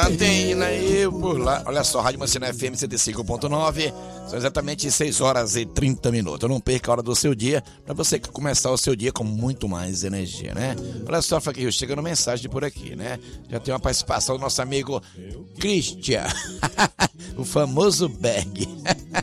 tem eu por lá. Olha só, Rádio Mansinho FM 105.9. São exatamente 6 horas e 30 minutos. Não perca a hora do seu dia, para você começar o seu dia com muito mais energia, né? Olha só, Frank, chegando mensagem por aqui, né? Já tem uma participação do nosso amigo Christian, o famoso Berg.